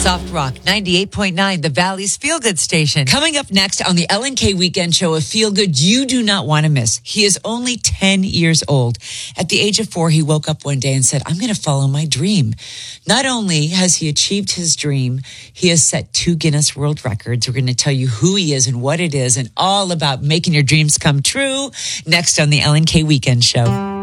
Soft Rock 98.9, the Valley's Feel Good station. Coming up next on the Ellen K Weekend Show, a feel good you do not want to miss. He is only 10 years old. At the age of 4, he woke up one day and said, I'm going to follow my dream. Not only has he achieved his dream, he has set 2 Guinness World Records. We're going to tell you who he is and what it is and all about making your dreams come true next on the Ellen K Weekend Show.